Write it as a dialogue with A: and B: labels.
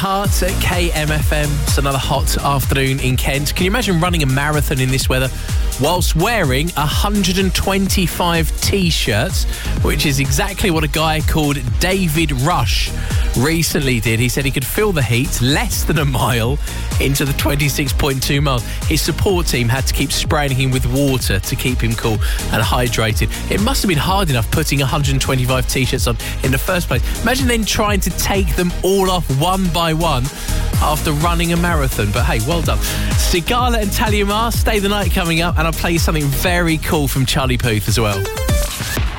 A: Hart at KMFM. It's another hot afternoon in Kent. Can you imagine running a marathon in this weather whilst wearing 125 T-shirts, which is exactly what a guy called David Rush recently did. He said he could feel the heat less than a mile into the 26.2 miles. His support team had to keep spraying him with water to keep him cool and hydrated. It must have been hard enough putting 125 T-shirts on in the first place. Imagine then trying to take them all off one by one after running a marathon. But hey, well done. Sigala and Talia Mar, Stay the Night coming up, and I'll play you something very cool from Charlie Puth as well.